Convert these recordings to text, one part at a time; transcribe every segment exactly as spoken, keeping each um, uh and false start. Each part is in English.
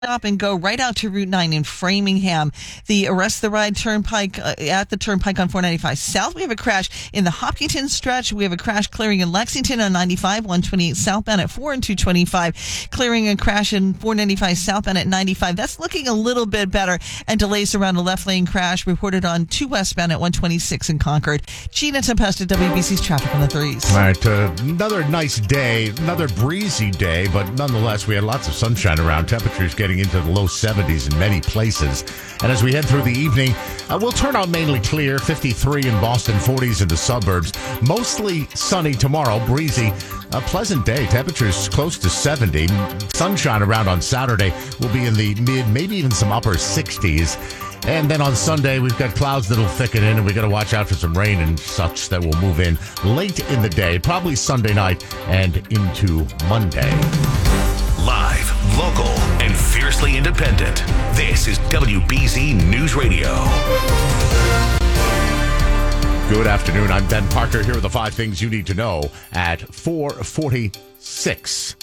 Stop and go right out to Route nine in Framingham. The Arrest the Ride Turnpike uh, at the Turnpike on four ninety-five South. We have a crash in the Hopkinton stretch. We have a crash clearing in Lexington on ninety-five, one twenty-eight southbound at four and two twenty-five. Clearing and crash in four ninety-five southbound at ninety-five. That's looking a little bit better. And delays around a left lane crash reported on two westbound at one twenty-six in Concord. Gina Tempesta, W B C's traffic on the threes. All right, uh, another nice day, another breezy day, but nonetheless, we had lots of sunshine around. Temperatures getting into the low seventies in many places. And as we head through the evening, uh, we'll turn out mainly clear, fifty-three in Boston, forties in the suburbs. Mostly sunny tomorrow, breezy, a pleasant day. Temperatures close to seventy. Sunshine around on Saturday will be in the mid, maybe even some upper sixties. And then on Sunday, we've got clouds that'll thicken in, and we got to watch out for some rain and such that will move in late in the day, probably Sunday night and into Monday. Live, local, and fiercely independent. This is W B Z News Radio. Good afternoon. I'm Ben Parker. Here are the five things you need to know at four forty-six.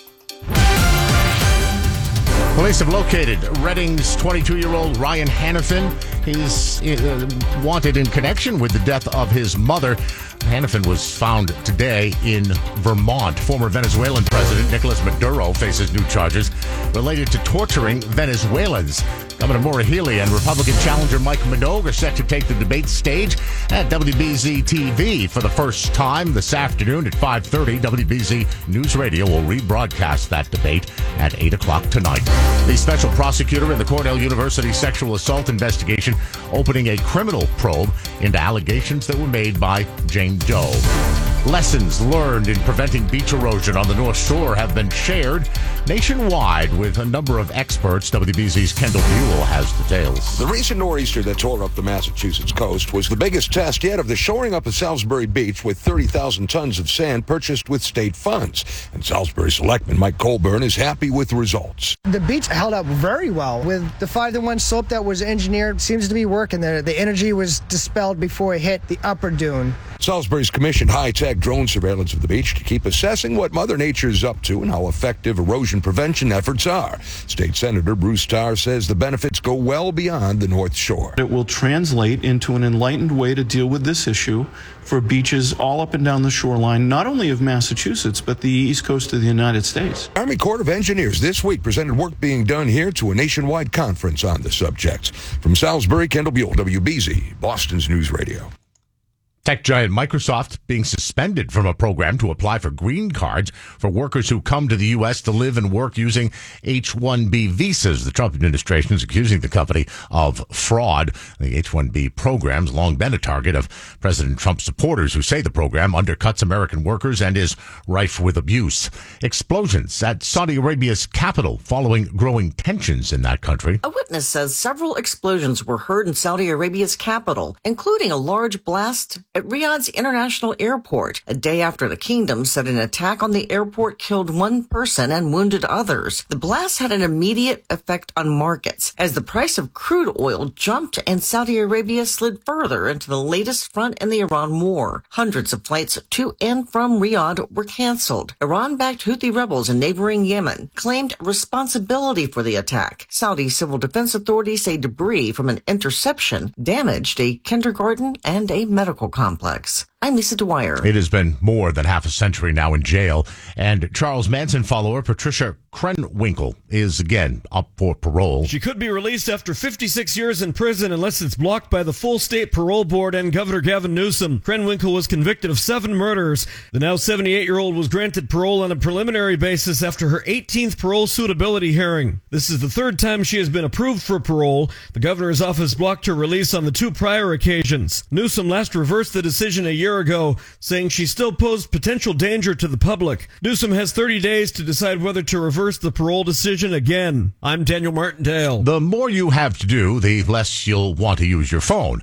Police have located Reading's twenty-two-year-old Ryan Hannafin. He's uh, wanted in connection with the death of his mother. Hannafin was found today in Vermont. Former Venezuelan President Nicolas Maduro faces new charges related to torturing Venezuelans. Governor Maura Healey and Republican challenger Mike Minogue are set to take the debate stage at W B Z T V for the first time this afternoon at five thirty. W B Z News Radio will rebroadcast that debate at eight o'clock tonight. The special prosecutor in the Cornell University sexual assault investigation opening a criminal probe into allegations that were made by Jane Doe. Lessons learned in preventing beach erosion on the North Shore have been shared nationwide with a number of experts. W B Z's Kendall Buell has details. The recent nor'easter that tore up the Massachusetts coast was the biggest test yet of the shoring up of Salisbury Beach with thirty thousand tons of sand purchased with state funds. And Salisbury Selectman Mike Colburn is happy with the results. The beach held up very well with the five to one slope that was engineered. Seems to be working there. The energy was dispelled before it hit the upper dune. Salisbury's commissioned high-tech drone surveillance of the beach to keep assessing what Mother Nature is up to and how effective erosion prevention efforts are. State Senator Bruce Starr says the benefits go well beyond the North Shore. It will translate into an enlightened way to deal with this issue for beaches all up and down the shoreline, not only of Massachusetts, but the east coast of the United States. Army Corps of Engineers this week presented work being done here to a nationwide conference on the subject. From Salisbury, Kendall Buell, W B Z, Boston's News Radio. Tech giant Microsoft being suspended from a program to apply for green cards for workers who come to the U S to live and work using H one B visas. The Trump administration is accusing the company of fraud. The H one B program's long been a target of President Trump's supporters who say the program undercuts American workers and is rife with abuse. Explosions at Saudi Arabia's capital following growing tensions in that country. A witness says several explosions were heard in Saudi Arabia's capital, including a large blast at Riyadh's International Airport, a day after the kingdom said an attack on the airport killed one person and wounded others. The blast had an immediate effect on markets as the price of crude oil jumped and Saudi Arabia slid further into the latest front in the Iran war. Hundreds of flights to and from Riyadh were canceled. Iran-backed Houthi rebels in neighboring Yemen claimed responsibility for the attack. Saudi civil defense authorities say debris from an interception damaged a kindergarten and a medical complex. Complex. I'm Lisa Dwyer. It has been more than half a century now in jail, and Charles Manson follower Patricia Krenwinkel is again up for parole. She could be released after fifty-six years in prison unless it's blocked by the full state parole board and Governor Gavin Newsom. Krenwinkel was convicted of seven murders. The now seventy-eight-year-old was granted parole on a preliminary basis after her eighteenth parole suitability hearing. This is the third time she has been approved for parole. The governor's office blocked her release on the two prior occasions. Newsom last reversed the decision a year ago, saying she still posed potential danger to the public. Newsom has thirty days to decide whether to reverse the parole decision again. I'm Daniel Martindale. The more you have to do, the less you'll want to use your phone.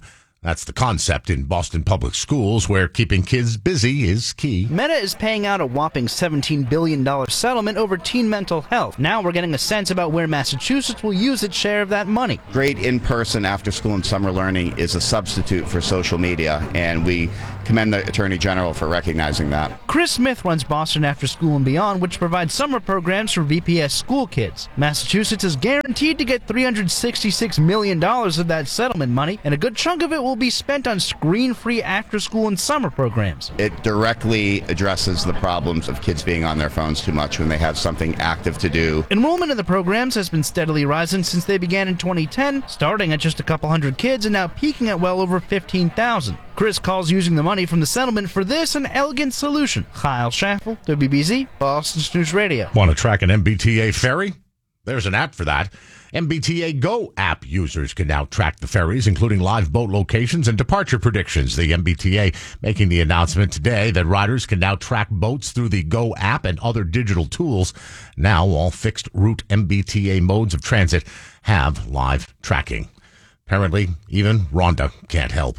That's the concept in Boston Public Schools, where keeping kids busy is key. Meta is paying out a whopping seventeen billion dollars settlement over teen mental health. Now we're getting a sense about where Massachusetts will use its share of that money. Great in-person after-school and summer learning is a substitute for social media, and we commend the Attorney General for recognizing that. Chris Smith runs Boston After School and Beyond, which provides summer programs for B P S school kids. Massachusetts is guaranteed to get three hundred sixty-six million dollars of that settlement money, and a good chunk of it will be spent on screen-free after-school and summer programs. It directly addresses the problems of kids being on their phones too much when they have something active to do. Enrollment in the programs has been steadily rising since they began in twenty ten, starting at just a couple hundred kids and now peaking at well over fifteen thousand. Chris calls using the money from the settlement for this an elegant solution. Kyle Schaffel, W B Z, Boston News Radio. Want to track an M B T A ferry? There's an app for that. M B T A Go app users can now track the ferries, including live boat locations and departure predictions. The M B T A making the announcement today that riders can now track boats through the Go app and other digital tools. Now all fixed route M B T A modes of transit have live tracking. Apparently, even Rhonda can't help.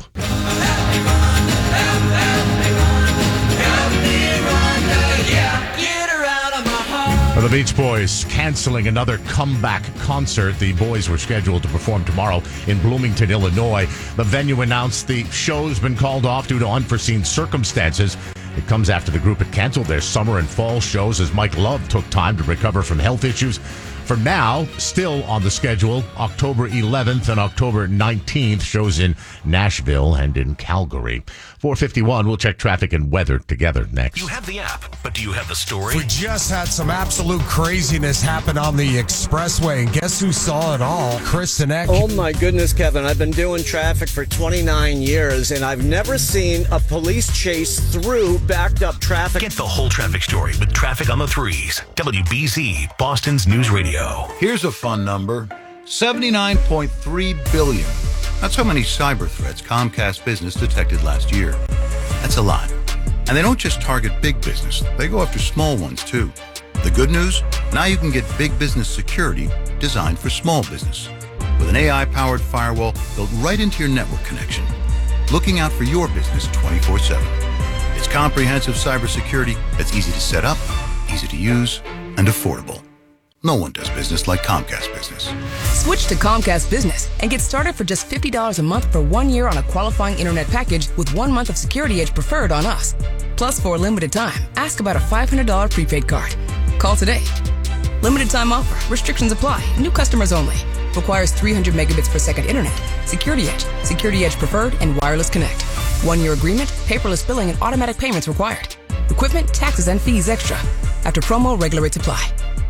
The Beach Boys canceling another comeback concert. The boys were scheduled to perform tomorrow in Bloomington, Illinois. The venue announced the show's been called off due to unforeseen circumstances. It comes after the group had canceled their summer and fall shows as Mike Love took time to recover from health issues. For now, still on the schedule, October eleventh and October nineteenth, shows in Nashville and in Calgary. four fifty-one, we'll check traffic and weather together next. You have the app, but do you have the story? We just had some absolute craziness happen on the expressway, and guess who saw it all? Kristen Eck. Oh my goodness, Kevin. I've been doing traffic for twenty-nine years, and I've never seen a police chase through backed up traffic. Get the whole traffic story with Traffic on the Threes. W B Z, Boston's News Radio. Here's a fun number. seventy-nine point three billion. That's how many cyber threats Comcast Business detected last year. That's a lot. And they don't just target big business. They go after small ones, too. The good news? Now you can get big business security designed for small business. With an A I-powered firewall built right into your network connection. Looking out for your business twenty-four seven. It's comprehensive cybersecurity that's easy to set up, easy to use, and affordable. No one does business like Comcast Business. Switch to Comcast Business and get started for just fifty dollars a month for one year on a qualifying internet package with one month of Security Edge preferred on us. Plus, for a limited time, ask about a five hundred dollars prepaid card. Call today. Limited time offer. Restrictions apply. New customers only. Requires three hundred megabits per second internet. Security Edge. Security Edge preferred and wireless connect. One year agreement, paperless billing and automatic payments required. Equipment, taxes, and fees extra. After promo, regular rates apply.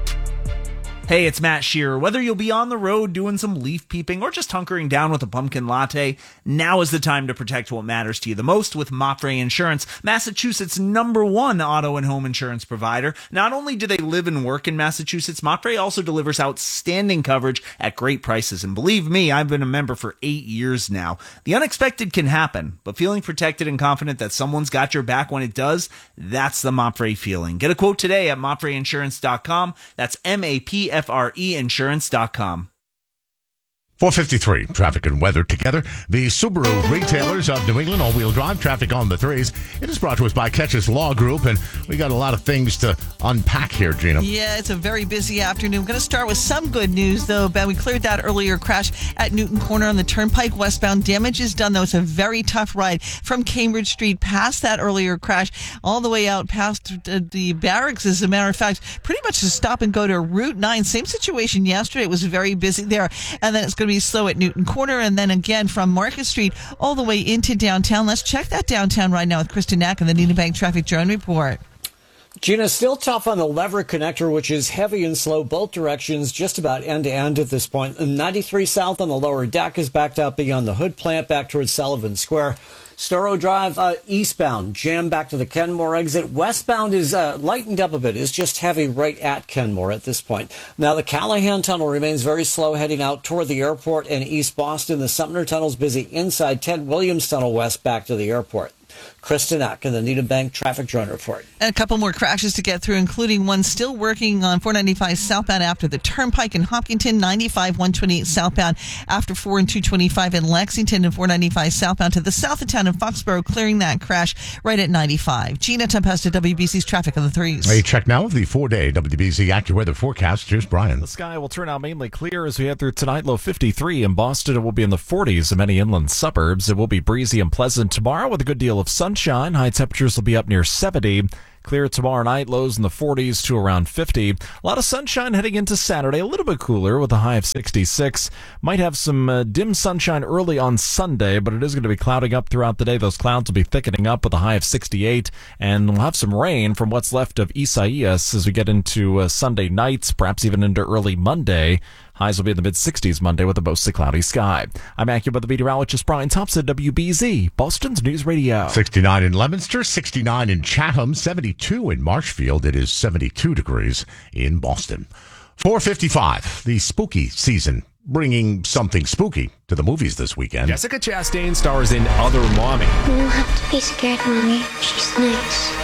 Hey, it's Matt Shearer. Whether you'll be on the road doing some leaf peeping or just hunkering down with a pumpkin latte, now is the time to protect what matters to you the most with Mapfre Insurance, Massachusetts' number one auto and home insurance provider. Not only do they live and work in Massachusetts, Mapfre also delivers outstanding coverage at great prices. And believe me, I've been a member for eight years now. The unexpected can happen, but feeling protected and confident that someone's got your back when it does, that's the Mapfre feeling. Get a quote today at mapfre insurance dot com. That's M A P F R E insurance dot com. four fifty-three, traffic and weather together. The Subaru retailers of New England, all-wheel drive, traffic on the threes. It is brought to us by Ketch's Law Group, and we got a lot of things to unpack here, Gina. Yeah, it's a very busy afternoon. I'm going to start with some good news, though, Ben. We cleared that earlier crash at Newton Corner on the Turnpike westbound. Damage is done, though. It's a very tough ride from Cambridge Street past that earlier crash all the way out past the barracks, as a matter of fact. Pretty much to stop and go to Route nine. Same situation yesterday. It was very busy there, and then it's going to be slow at Newton Corner, and then again from Market Street all the way into downtown. Let's check that downtown right now with Kristen Knack and the Nina Bank Traffic Drone Report. Gina, still tough on the Lever connector, which is heavy and slow both directions, just about end to end at this point. ninety-three South on the lower deck is backed up beyond the Hood plant back towards Sullivan Square. Storrow Drive uh, eastbound, jam back to the Kenmore exit. Westbound is uh, lightened up a bit. It's just heavy right at Kenmore at this point. Now, the Callahan Tunnel remains very slow heading out toward the airport and East Boston. The Sumner Tunnel's busy inside Ted Williams Tunnel west back to the airport. Kristen Eck in the Needham Bank Traffic Drone Report. And a couple more crashes to get through, including one still working on four ninety-five southbound after the Turnpike in Hopkinton, ninety-five one twenty-eight southbound after four and two twenty-five in Lexington, and four ninety-five southbound to the south of town in Foxborough, clearing that crash right at ninety-five. Gina Tempesta, W B C's traffic on the threes. A check now of the four-day W B C AccuWeather forecast. Here's Brian. The sky will turn out mainly clear as we head through tonight. Low fifty-three in Boston. It will be in the forties in many inland suburbs. It will be breezy and pleasant tomorrow with a good deal of sunshine. High temperatures will be up near seventy. Clear tomorrow night, lows in the forties to around fifty. A lot of sunshine heading into Saturday, a little bit cooler with a high of sixty-six. Might have some uh, dim sunshine early on Sunday, but it is going to be clouding up throughout the day. Those clouds will be thickening up with a high of sixty-eight, and we'll have some rain from what's left of Isaias as we get into uh, Sunday nights, perhaps even into early Monday. Highs will be in the mid-sixties Monday with a mostly cloudy sky. I'm AccuWeather meteorologist Brian Thompson, W B Z, Boston's News Radio. sixty-nine in Leominster, sixty-nine in Chatham, seventy-two in Marshfield. It is seventy-two degrees in Boston. four fifty-five, the spooky season, bringing something spooky to the movies this weekend. Jessica Chastain stars in Other Mommy. You don't have to be scared, Mommy. She's nice.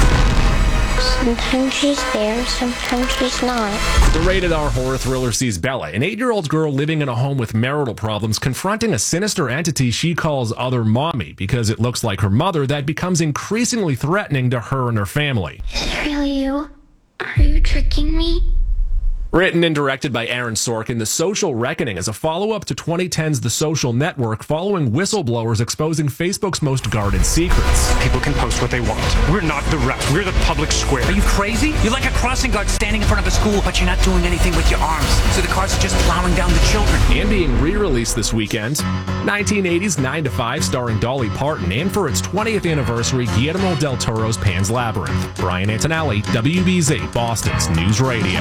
Sometimes she's there, sometimes she's not. The rated R horror thriller sees Bella, an eight-year-old girl living in a home with marital problems, confronting a sinister entity she calls Other Mommy because it looks like her mother that becomes increasingly threatening to her and her family. Is it really you? Are you tricking me? Written and directed by Aaron Sorkin, The Social Reckoning is a follow-up to twenty ten's The Social Network, following whistleblowers exposing Facebook's most guarded secrets. People can post what they want. We're not the rest. We're the public square. Are you crazy? You're like a crossing guard standing in front of a school, but you're not doing anything with your arms. So the cars are just plowing down the children. And being re-released this weekend, nineteen eighties nine to five starring Dolly Parton, and for its twentieth anniversary, Guillermo del Toro's Pan's Labyrinth. Brian Antonelli, W B Z, Boston's News Radio.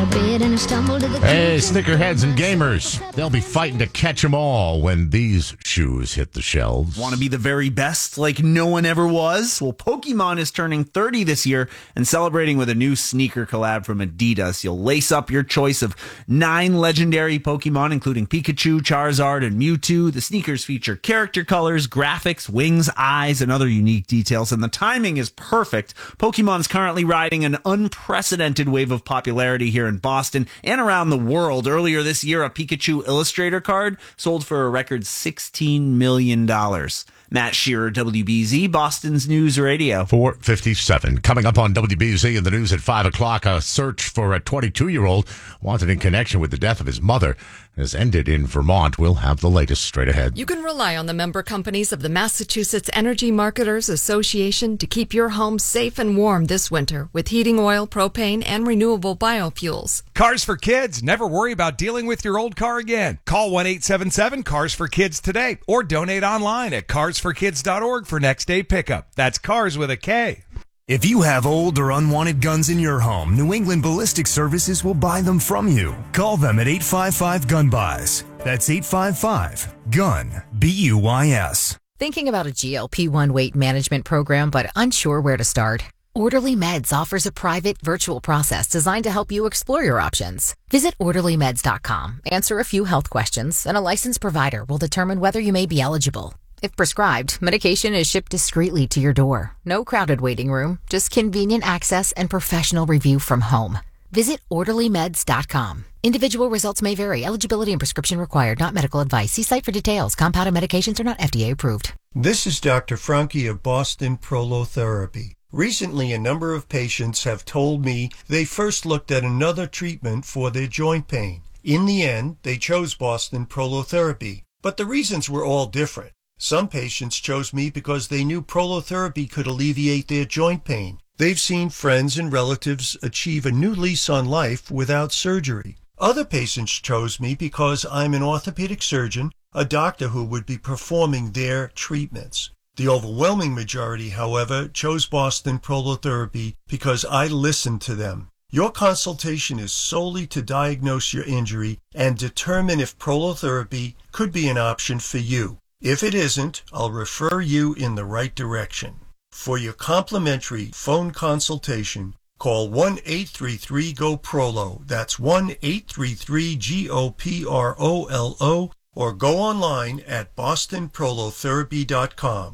Hey, snickerheads and gamers. They'll be fighting to catch them all when these shoes hit the shelves. Want to be the very best like no one ever was? Well, Pokemon is turning thirty this year and celebrating with a new sneaker collab from Adidas. You'll lace up your choice of nine legendary Pokemon, including Pikachu, Charizard, and Mewtwo. The sneakers feature character colors, graphics, wings, eyes, and other unique details, and the timing is perfect. Pokemon's currently riding an unprecedented wave of popularity here in Boston and around the world. Earlier this year, a Pikachu Illustrator card sold for a record sixteen million dollars. Matt Shearer, W B Z, Boston's News Radio. four fifty-seven. Coming up on W B Z in the news at five o'clock, a search for a twenty-two-year-old wanted in connection with the death of his mother has ended in Vermont. We'll have the latest straight ahead. You can rely on the member companies of the Massachusetts Energy Marketers Association to keep your home safe and warm this winter with heating oil, propane, and renewable biofuels. Cars for Kids. Never worry about dealing with your old car again. Call one eight seven seven cars for kids today or donate online at cars for kids dot org for next day pickup. That's cars with a K. If you have old or unwanted guns in your home, New England Ballistic Services will buy them from you. Call them at eight five five gun buys. That's eight five five gun B U Y S. Thinking about a G L P one weight management program but unsure where to start? Orderly Meds offers a private virtual process designed to help you explore your options. Visit orderly meds dot com, answer a few health questions, and a licensed provider will determine whether you may be eligible. If prescribed, medication is shipped discreetly to your door. No crowded waiting room, just convenient access and professional review from home. Visit orderly meds dot com. Individual results may vary. Eligibility and prescription required. Not medical advice. See site for details. Compounded medications are not F D A approved. This is Doctor Franke of Boston Prolotherapy. Recently, a number of patients have told me they first looked at another treatment for their joint pain. In the end, they chose Boston Prolotherapy, but the reasons were all different. Some patients chose me because they knew prolotherapy could alleviate their joint pain. They've seen friends and relatives achieve a new lease on life without surgery. Other patients chose me because I'm an orthopedic surgeon, a doctor who would be performing their treatments. The overwhelming majority, however, chose Boston Prolotherapy because I listened to them. Your consultation is solely to diagnose your injury and determine if prolotherapy could be an option for you. If it isn't, I'll refer you in the right direction. For your complimentary phone consultation, call one eight three three G O P R O L O. That's one eight three three G O P R O L O, or go online at boston prolotherapy dot com.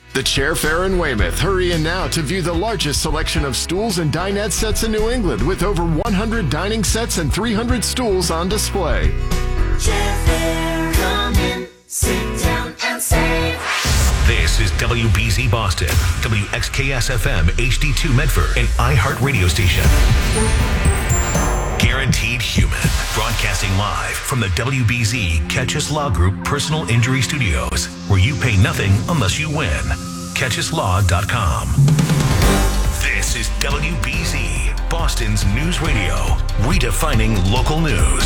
The Chair Fair in Weymouth. Hurry in now to view the largest selection of stools and dinette sets in New England with over one hundred dining sets and three hundred stools on display. Chair Fair, come in, sit down and save. This is W B Z Boston, W X K S F M, H D two Medford, and iHeart Radio Station. Guaranteed Human, broadcasting live from the W B Z Catch Us Law Group Personal Injury Studios, where you pay nothing unless you win. catch us law dot com. This is W B Z, Boston's news radio, redefining local news.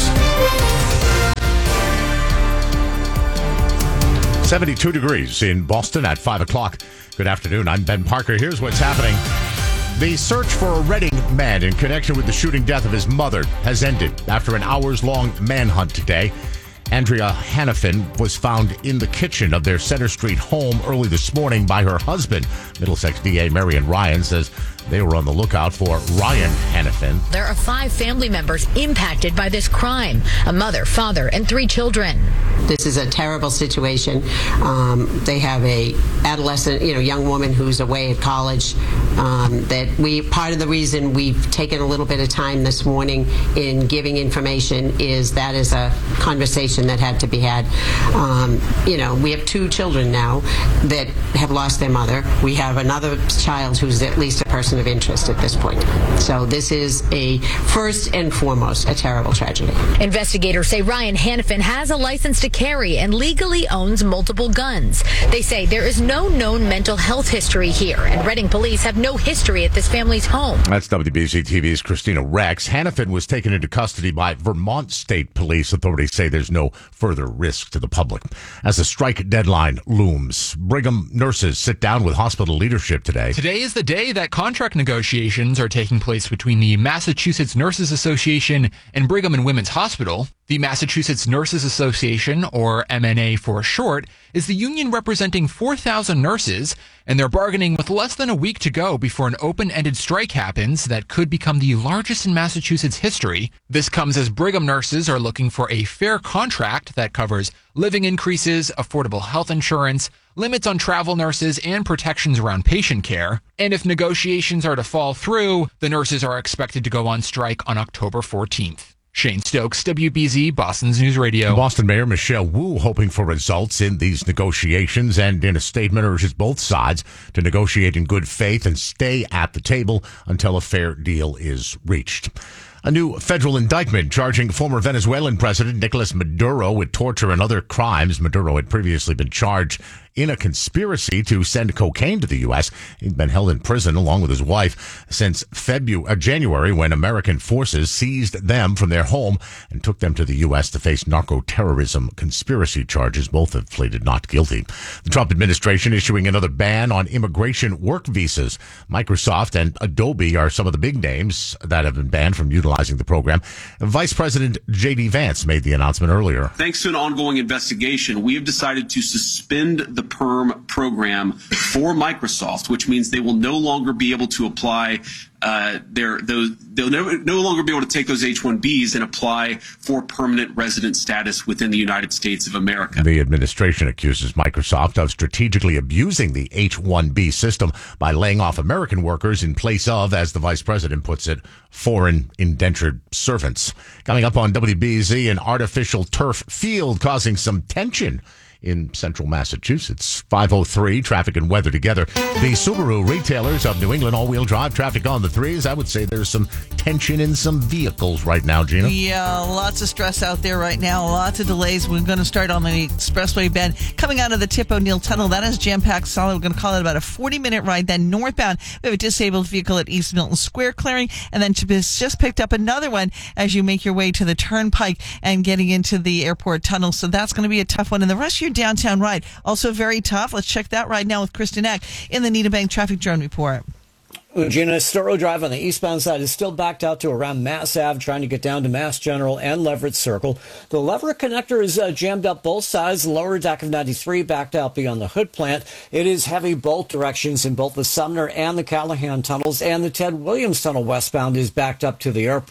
seventy-two degrees in Boston at five o'clock. Good afternoon. I'm Ben Parker. Here's what's happening. The search for a Reading man in connection with the shooting death of his mother has ended after an hours-long manhunt today. Andrea Hannafin was found in the kitchen of their Center Street home early this morning by her husband. Middlesex D A Marion Ryan says they were on the lookout for Ryan Hannafin. There are five family members impacted by this crime, a mother, father, and three children. This is a terrible situation. Um, they have a adolescent, you know, young woman who's away at college. Um, that we part of the reason we've taken a little bit of time this morning in giving information is that is a conversation that had to be had. Um, you know, we have two children now that have lost their mother. We have another child who's at least a person of interest at this point. So this is a first and foremost a terrible tragedy. Investigators say Ryan Hannafin has a license to carry and legally owns multiple guns. They say there is no known mental health history here, and Reading police have no history at this family's home. That's W B Z T V's Christina Rex. Hannafin was taken into custody by Vermont State Police. Authorities say there's no further risk to the public. As the strike deadline looms, Brigham nurses sit down with hospital leadership today. Today is the day that contract negotiations are taking place between the Massachusetts Nurses Association and Brigham and Women's Hospital. The Massachusetts Nurses Association, or M N A for short, is the union representing four thousand nurses, and they're bargaining with less than a week to go before an open-ended strike happens that could become the largest in Massachusetts history. This comes as Brigham nurses are looking for a fair contract that covers living increases, affordable health insurance, limits on travel nurses, and protections around patient care. And if negotiations are to fall through, the nurses are expected to go on strike on October fourteenth. Shane Stokes, W B Z, Boston's News Radio. Boston Mayor Michelle Wu hoping for results in these negotiations, and in a statement urges both sides to negotiate in good faith and stay at the table until a fair deal is reached. A new federal indictment charging former Venezuelan President Nicolas Maduro with torture and other crimes. Maduro had previously been charged in a conspiracy to send cocaine to the U S. He'd been held in prison along with his wife since February, uh, January, when American forces seized them from their home and took them to the U S to face narco-terrorism conspiracy charges. Both have pleaded not guilty. The Trump administration issuing another ban on immigration work visas. Microsoft and Adobe are some of the big names that have been banned from utilizing the program. Vice President J D Vance made the announcement earlier. Thanks to an ongoing investigation, we have decided to suspend the PERM program for Microsoft, which means they will no longer be able to apply uh, their those they'll no, no longer be able to take those H one Bs and apply for permanent resident status within the United States of America. The administration accuses Microsoft of strategically abusing the H one B system by laying off American workers in place of, as the vice president puts it, foreign indentured servants. Coming up on W B Z, an artificial turf field causing some tension in central Massachusetts. five oh three, traffic and weather together. The Subaru retailers of New England, all-wheel drive traffic on the threes. I would say there's some tension in some vehicles right now, Gina. Yeah, lots of stress out there right now. Lots of delays. We're going to start on the Expressway bend coming out of the Tip O'Neill Tunnel. That is jam-packed solid. We're going to call it about a forty-minute ride. Then northbound, we have a disabled vehicle at East Milton Square clearing, and then just picked up another one as you make your way to the Turnpike and getting into the airport tunnel. So that's going to be a tough one. And the rest of your downtown ride, also very tough. Let's check that right now with Kristen Eck in the Nita Bank Traffic Drone Report. Gina, Storrow Drive on the eastbound side is still backed out to around Mass Ave, trying to get down to Mass General and Leverett Circle. The Leverett connector is uh, jammed up both sides. Lower deck of ninety-three backed out beyond the Hood plant. It is heavy both directions in both the Sumner and the Callahan tunnels, and the Ted Williams Tunnel westbound is backed up to the airport.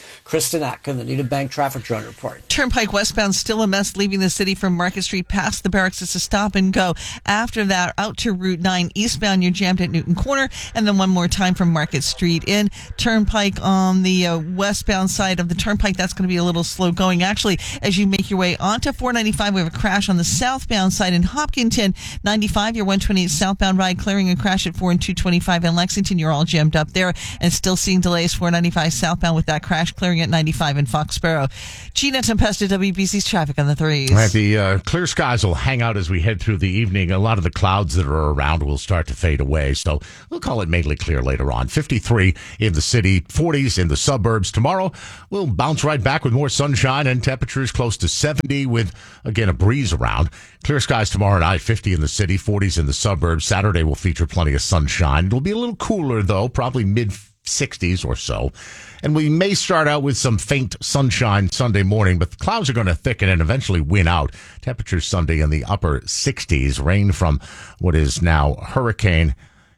Kristen Eck in the Needham Bank Traffic Drone Report. Turnpike westbound still a mess leaving the city from Market Street past the barracks. It's a stop and go. After that, out to Route nine eastbound, you're jammed at Newton Corner, and then one more time from Market Street in. Turnpike on the uh, westbound side of the Turnpike, that's going to be a little slow going. Actually, as you make your way onto four ninety-five, we have a crash on the southbound side in Hopkinton. ninety-five, your one twenty-eight southbound ride clearing a crash at four and two twenty-five in Lexington. You're all jammed up there and still seeing delays four ninety-five southbound with that crash clearing at ninety-five in Foxborough. Gina Tempesta, W B C's traffic on the threes. All right, the uh, clear skies will hang out as we head through the evening. A lot of the clouds that are around will start to fade away, so we'll call it mainly clear later on. fifty-three in the city, forties in the suburbs. Tomorrow, we'll bounce right back with more sunshine and temperatures close to seventy with, again, a breeze around. Clear skies tomorrow night, fifty in the city, forties in the suburbs. Saturday will feature plenty of sunshine. It'll be a little cooler, though, probably mid sixties or so. And we may start out with some faint sunshine Sunday morning, but the clouds are going to thicken and eventually win out. Temperatures Sunday in the upper sixties. Rain from what is now Hurricane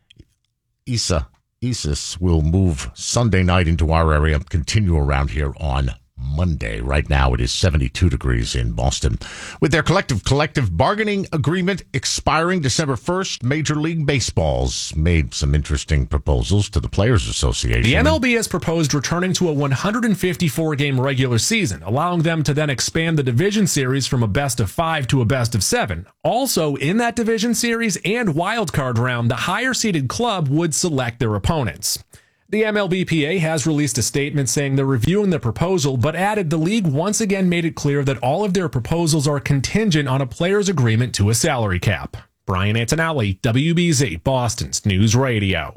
Isa. Isis will move Sunday night into our area, continue around here on Monday. Right now it is seventy-two degrees in Boston. With their collective collective bargaining agreement expiring December first, Major League Baseball's made some interesting proposals to the Players Association. The M L B has proposed returning to a one hundred fifty-four game regular season, allowing them to then expand the division series from a best of five to a best of seven. Also, in that division series and wild card round, the higher seeded club would select their opponents. The M L B P A has released a statement saying they're reviewing the proposal, but added the league once again made it clear that all of their proposals are contingent on a player's agreement to a salary cap. Brian Antonelli, W B Z, Boston's News Radio.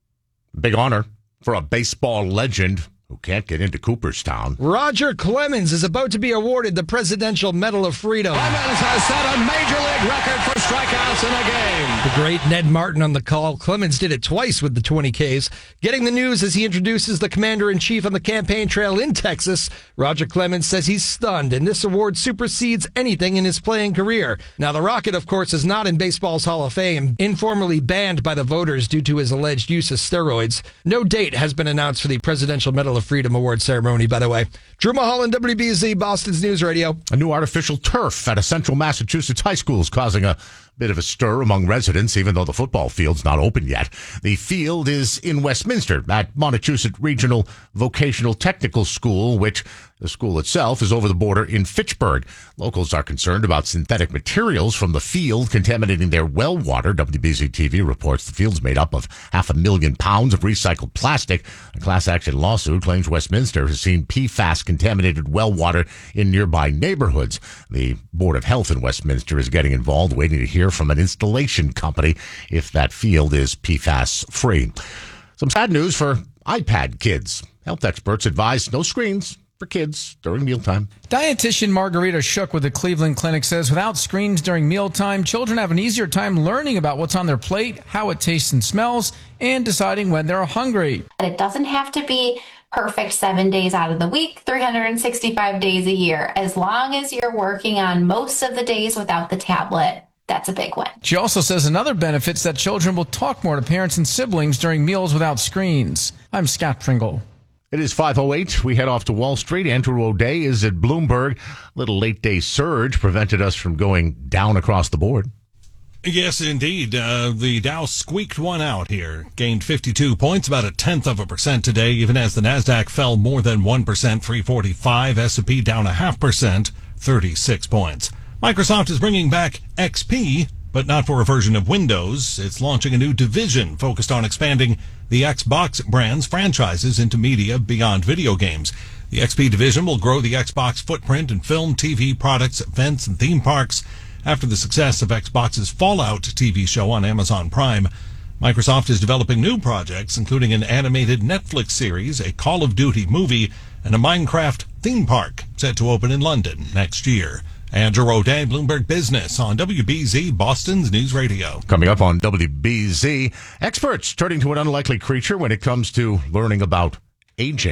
Big honor for a baseball legend who can't get into Cooperstown. Roger Clemens is about to be awarded the Presidential Medal of Freedom. Clemens has set a major league record for strikeouts in a game. The great Ned Martin on the call. Clemens did it twice with the twenty Ks. Getting the news as he introduces the commander-in-chief on the campaign trail in Texas. Roger Clemens says he's stunned, and this award supersedes anything in his playing career. Now, the Rocket, of course, is not in baseball's Hall of Fame, informally banned by the voters due to his alleged use of steroids. No date has been announced for the Presidential Medal of Freedom Award ceremony, by the way. Drew Mulholland, W B Z, Boston's News Radio. A new artificial turf at a central Massachusetts high school is causing a bit of a stir among residents, even though the football field's not open yet. The field is in Westminster at Montechusett Regional Vocational Technical School, which the school itself is over the border in Fitchburg. Locals are concerned about synthetic materials from the field contaminating their well water. W B Z T V reports the field's made up of half a million pounds of recycled plastic. A class action lawsuit claims Westminster has seen P FAS contaminated well water in nearby neighborhoods. The Board of Health in Westminster is getting involved, waiting to hear from an installation company if that field is P FAS free. Some sad news for iPad kids. Health experts advise no screens for kids during mealtime. Dietitian Margarita Shook with the Cleveland Clinic says without screens during mealtime, children have an easier time learning about what's on their plate, how it tastes and smells, and deciding when they're hungry. It doesn't have to be perfect seven days out of the week, three hundred sixty-five days a year. As long as you're working on most of the days without the tablet, that's a big win. She also says another benefit is that children will talk more to parents and siblings during meals without screens. I'm Scott Pringle. It is five oh eight. We head off to Wall Street. Andrew O'Day is at Bloomberg. Little late day surge prevented us from going down across the board. Yes, indeed. Uh, the Dow squeaked one out here, gained fifty-two points, about a tenth of a percent today, even as the Nasdaq fell more than one percent, three forty-five. S and P down a half percent, thirty-six points. Microsoft is bringing back X P, but not for a version of Windows. It's launching a new division focused on expanding the Xbox brand's franchises into media beyond video games. The X P division will grow the Xbox footprint in film, T V products, events, and theme parks. After the success of Xbox's Fallout T V show on Amazon Prime, Microsoft is developing new projects, including an animated Netflix series, a Call of Duty movie, and a Minecraft theme park set to open in London next year. Andrew O'Day, Bloomberg Business on W B Z, Boston's News Radio. Coming up on W B Z, experts turning to an unlikely creature when it comes to learning about aging.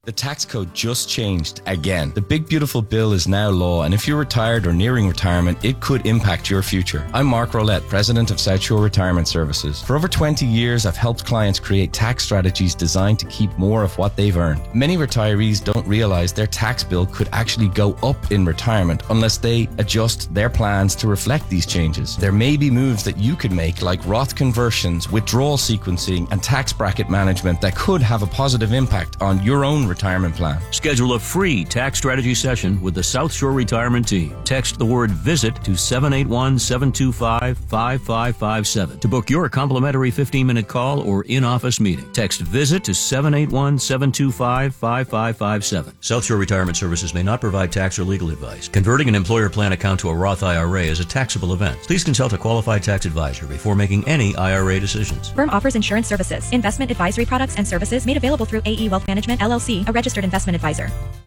The tax code just changed again. The big beautiful bill is now law, and if you're retired or nearing retirement, it could impact your future. I'm Mark Rolette, president of South Shore Retirement Services. For over twenty years, I've helped clients create tax strategies designed to keep more of what they've earned. Many retirees don't realize their tax bill could actually go up in retirement unless they adjust their plans to reflect these changes. There may be moves that you could make, like Roth conversions, withdrawal sequencing, and tax bracket management that could have a positive impact on your own retirement plan. Schedule a free tax strategy session with the South Shore Retirement Team. Text the word VISIT to seven eight one, seven two five, five five five seven to book your complimentary fifteen-minute call or in-office meeting. Text VISIT to seven eight one, seven two five, five five five seven. South Shore Retirement Services may not provide tax or legal advice. Converting an employer plan account to a Roth I R A is a taxable event. Please consult a qualified tax advisor before making any I R A decisions. Firm offers insurance services, investment advisory products and services made available through A E Wealth Management, L L C, a registered investment advisor.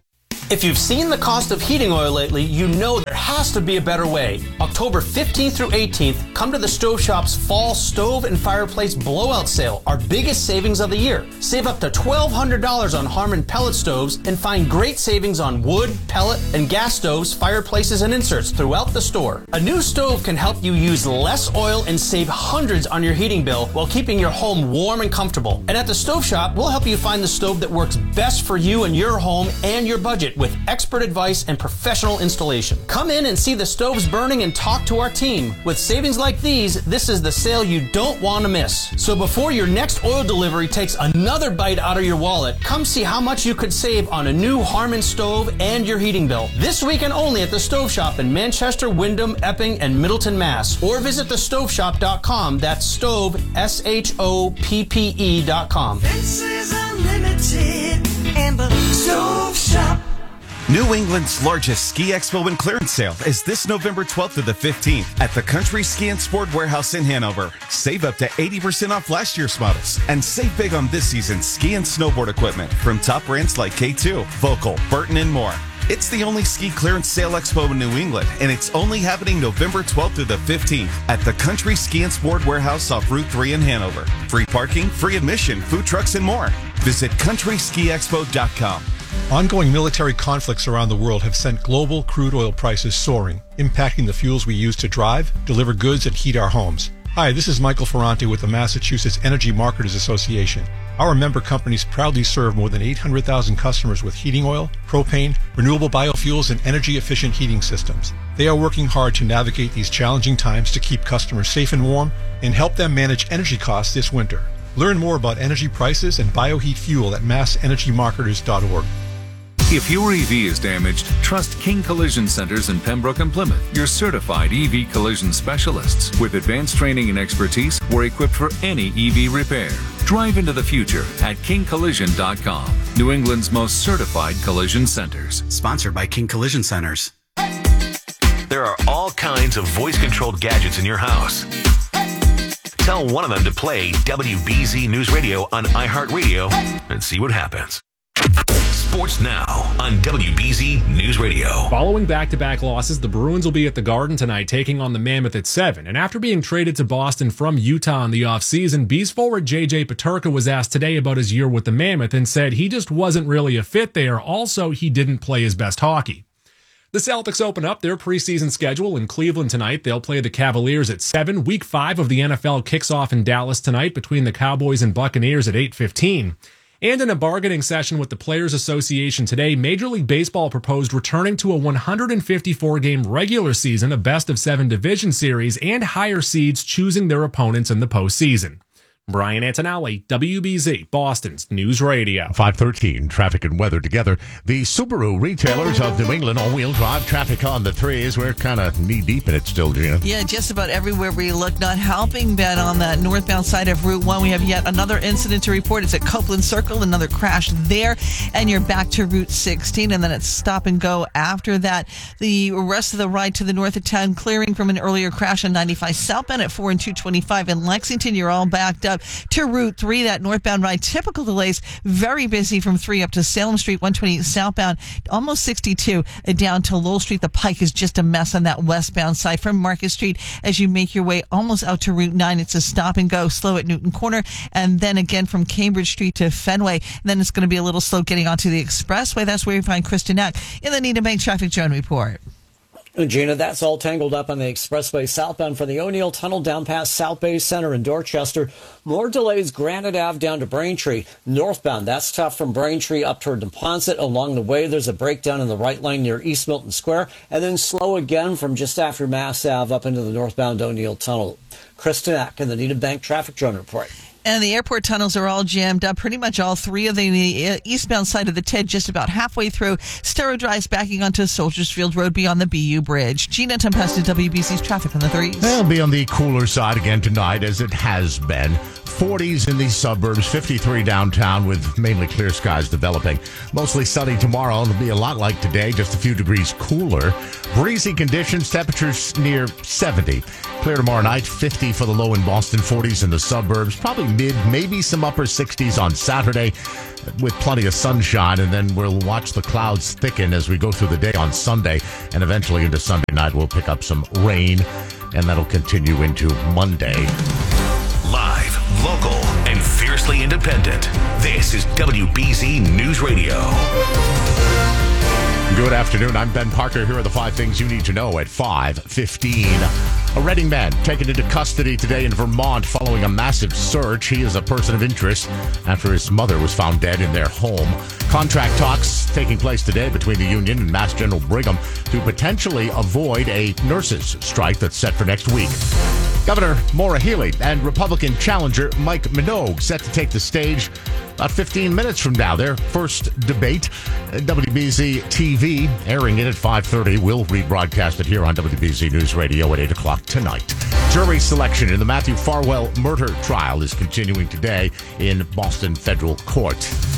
If you've seen the cost of heating oil lately, you know there has to be a better way. October fifteenth through eighteenth, come to the Stove Shop's Fall Stove and Fireplace Blowout Sale, our biggest savings of the year. Save up to twelve hundred dollars on Harmon pellet stoves and find great savings on wood, pellet, and gas stoves, fireplaces, and inserts throughout the store. A new stove can help you use less oil and save hundreds on your heating bill while keeping your home warm and comfortable. And at the Stove Shop, we'll help you find the stove that works best for you and your home and your budget with expert advice and professional installation. Come in and see the stoves burning and talk to our team. With savings like these, this is the sale you don't want to miss. So before your next oil delivery takes another bite out of your wallet, come see how much you could save on a new Harmon stove and your heating bill. This weekend only at the Stove Shop in Manchester, Wyndham, Epping, and Middleton, Mass. Or visit the stove shop dot com. That's stove, S H O P P E dot com. Fences Unlimited and the Stove Shop. New England's largest ski expo and clearance sale is this November twelfth to the fifteenth at the Country Ski and Sport Warehouse in Hanover. Save up to eighty percent off last year's models and save big on this season's ski and snowboard equipment from top brands like K two, Volkel, Burton, and more. It's the only ski clearance sale expo in New England, and it's only happening November twelfth to the fifteenth at the Country Ski and Sport Warehouse off Route three in Hanover. Free parking, free admission, food trucks, and more. Visit country ski expo dot com. Ongoing military conflicts around the world have sent global crude oil prices soaring, impacting the fuels we use to drive, deliver goods, and heat our homes. Hi, this is Michael Ferranti with the Massachusetts Energy Marketers Association. Our member companies proudly serve more than eight hundred thousand customers with heating oil, propane, renewable biofuels, and energy-efficient heating systems. They are working hard to navigate these challenging times to keep customers safe and warm and help them manage energy costs this winter. Learn more about energy prices and bioheat fuel at mass energy marketers dot org. If your E V is damaged, trust King Collision Centers in Pembroke and Plymouth. Your certified E V collision specialists with advanced training and expertise were equipped for any E V repair. Drive into the future at king collision dot com. New England's most certified collision centers. Sponsored by King Collision Centers. There are all kinds of voice-controlled gadgets in your house. Tell one of them to play W B Z News Radio on iHeartRadio and see what happens. Sports now on W B Z News Radio. Following back-to-back losses, the Bruins will be at the Garden tonight taking on the Mammoth at seven. And after being traded to Boston from Utah in the offseason, Bees forward J J Peterka was asked today about his year with the Mammoth and said he just wasn't really a fit there. Also, he didn't play his best hockey. The Celtics open up their preseason schedule in Cleveland tonight. They'll play the Cavaliers at seven. Week five of the N F L kicks off in Dallas tonight between the Cowboys and Buccaneers at eight fifteen. And in a bargaining session with the Players Association today, Major League Baseball proposed returning to a one hundred fifty-four game regular season, a best of seven division series, and higher seeds choosing their opponents in the postseason. Brian Antonelli, W B Z, Boston's News Radio. five thirteen, traffic and weather together. The Subaru retailers of New England, all-wheel drive traffic on the threes. We're kind of knee-deep in it still, Gina. Yeah, just about everywhere we look. Not helping, Ben, on that northbound side of Route one. We have yet another incident to report. It's at Copeland Circle, another crash there. And you're back to Route sixteen, and then it's stop and go after that. The rest of the ride to the north of town, clearing from an earlier crash on ninety-five southbound at four and two twenty-five. In Lexington, you're all backed up out to Route three, that northbound ride. Typical delays, very busy from three up to Salem Street, one twenty-eight southbound, almost sixty-two down to Lowell Street. The Pike is just a mess on that westbound side from Market Street as you make your way almost out to Route nine. It's a stop and go, slow at Newton Corner, and then again from Cambridge Street to Fenway. And then it's going to be a little slow getting onto the expressway. That's where you find Kristen Eck in the Needham Bank Traffic Zone Report. Gina, that's all tangled up on the expressway southbound for the O'Neill Tunnel down past South Bay Center in Dorchester. More delays, Granite Ave down to Braintree. Northbound, that's tough from Braintree up toward Neponset. Along the way, there's a breakdown in the right lane near East Milton Square. And then slow again from just after Mass Ave up into the northbound O'Neill Tunnel. Kristen Eck in the Needham Bank Traffic Drone Report. And the airport tunnels are all jammed up. Pretty much all three of the, the eastbound side of the T E D just about halfway through. Stero Drive's backing onto Soldiers Field Road beyond the B U Bridge. Gina Tempesta, W B C's Traffic on the threes. It'll be on the cooler side again tonight, as it has been. forties in the suburbs, fifty-three downtown with mainly clear skies developing. Mostly sunny tomorrow. It'll be a lot like today, just a few degrees cooler. Breezy conditions, temperatures near seventy. Clear tomorrow night, fifty for the low in Boston, forties in the suburbs. Probably mid, maybe some upper sixties on Saturday with plenty of sunshine. And then we'll watch the clouds thicken as we go through the day on Sunday. And eventually into Sunday night, we'll pick up some rain. And that'll continue into Monday. Live, local, and fiercely independent. This is W B Z News Radio. Good afternoon. I'm Ben Parker. Here are the five things you need to know at five fifteen. A Reading man taken into custody today in Vermont following a massive search. He is a person of interest after his mother was found dead in their home. Contract talks taking place today between the union and Mass General Brigham to potentially avoid a nurses' strike that's set for next week. Governor Maura Healey and Republican challenger Mike Minogue set to take the stage about fifteen minutes from now. Their first debate, W B Z T V, airing it at five thirty. We'll rebroadcast it here on W B Z News Radio at eight o'clock tonight. Jury selection in the Matthew Farwell murder trial is continuing today in Boston Federal Court.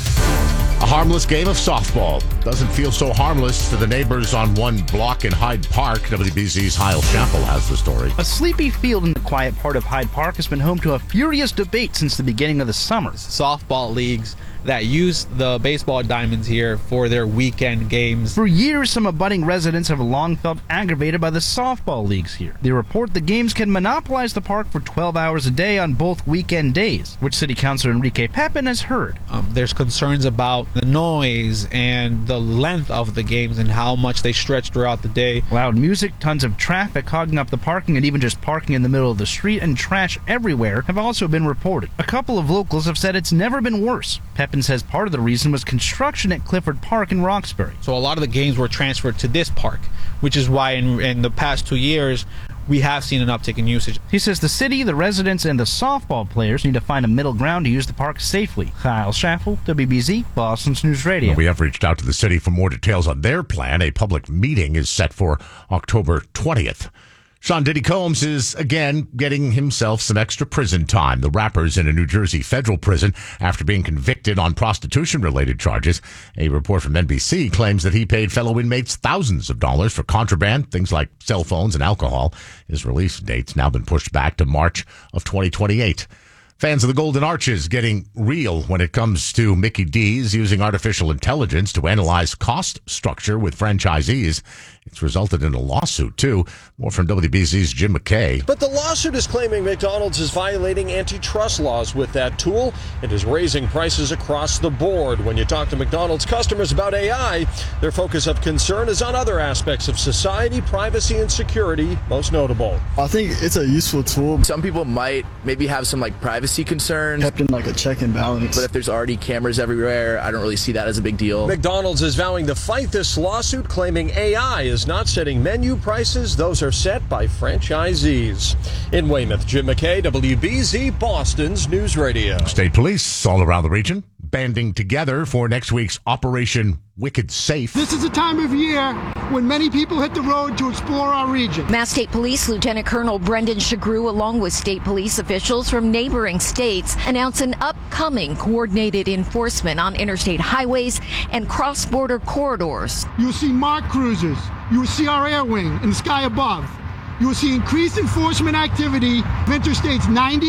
A harmless game of softball doesn't feel so harmless to the neighbors on one block in Hyde Park. W B Z's Hyle Schaffel has the story. A sleepy field in the quiet part of Hyde Park has been home to a furious debate since the beginning of the summer. Softball leagues that use the baseball diamonds here for their weekend games. For years, some abutting residents have long felt aggravated by the softball leagues here. They report the games can monopolize the park for twelve hours a day on both weekend days, which City Councilor Enrique Pepin has heard. Um, there's concerns about the noise and the length of the games and how much they stretch throughout the day. Loud music, tons of traffic hogging up the parking, and even just parking in the middle of the street and trash everywhere have also been reported. A couple of locals have said it's never been worse. Pepin says part of the reason was construction at Clifford Park in Roxbury. So a lot of the games were transferred to this park, which is why in, in the past two years we have seen an uptick in usage. He says the city, the residents, and the softball players need to find a middle ground to use the park safely. Hyle Schaffel, W B Z, Boston's News Radio. We have reached out to the city for more details on their plan. A public meeting is set for October twentieth. Sean Diddy Combs is again getting himself some extra prison time. The rapper's in a New Jersey federal prison after being convicted on prostitution-related charges. A report from N B C claims that he paid fellow inmates thousands of dollars for contraband, things like cell phones and alcohol. His release date's now been pushed back to March of twenty twenty-eight. Fans of the Golden Arches getting real when it comes to Mickey D's using artificial intelligence to analyze cost structure with franchisees. It's resulted in a lawsuit, too. More from W B Z's Jim McKay. But the lawsuit is claiming McDonald's is violating antitrust laws with that tool and is raising prices across the board. When you talk to McDonald's customers about A I, their focus of concern is on other aspects of society, privacy, and security, most notable. I think it's a useful tool. Some people might maybe have some like privacy concerns. Kept in like a check and balance. But if there's already cameras everywhere, I don't really see that as a big deal. McDonald's is vowing to fight this lawsuit, claiming A I is not setting menu prices. Those are set by franchisees. In Weymouth, Jim McKay, W B Z, Boston's News Radio. State police all around the region banding together for next week's Operation Wicked Safe. This is a time of year when many people hit the road to explore our region. Mass State Police Lieutenant Colonel Brendan Shagru, along with state police officials from neighboring states, announced an upcoming coordinated enforcement on interstate highways and cross-border corridors. You'll see marked cruisers. You will see our air wing in the sky above. You will see increased enforcement activity of interstates ninety,